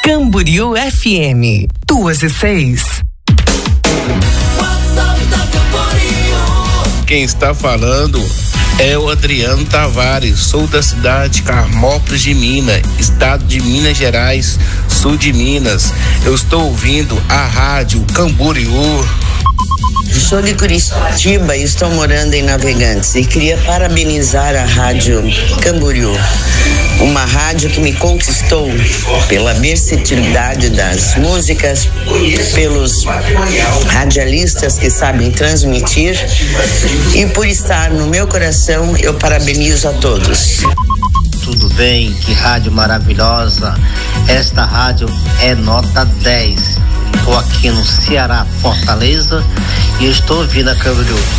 Camboriú FM, 2:06. Quem está falando é o Adriano Tavares, sou da cidade de Carmópolis de Minas, estado de Minas Gerais, sul de Minas. Eu estou ouvindo a rádio Camboriú. Sou de Curitiba e estou morando em Navegantes e queria parabenizar a rádio Camboriú, uma rádio que me conquistou pela versatilidade das músicas, pelos radialistas que sabem transmitir e por estar no meu coração. Eu parabenizo a todos. Tudo bem? Que rádio maravilhosa. Esta rádio é nota 10. Estou aqui no Ceará, Fortaleza, e estou ouvindo a Camboriú.